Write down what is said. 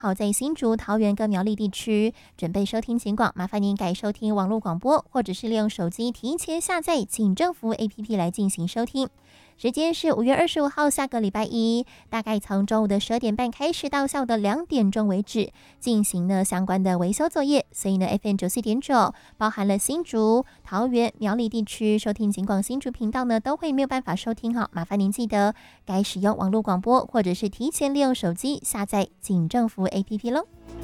好，在新竹、桃园跟苗栗地区准备收听警广，麻烦您改收听网络广播，或者是利用手机提前下载警政服务 APP 来进行收听。时间是5月25号，下个礼拜一，大概从中午的12点半开始到下午的2点钟为止，进行呢相关的维修作业。所以呢 FM94.9包含了新竹、桃园、苗栗地区收听警广新竹频道呢，都会没有办法收听哈。麻烦您记得该使用网络广播，或者是提前利用手机下载警政服务 APP 喽。